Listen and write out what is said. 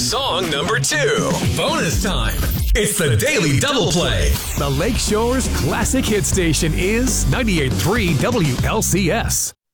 Song number 2. Bonus time. It's the Daily Double Play. The Lakeshore's classic hit station is 98.3 WLCS.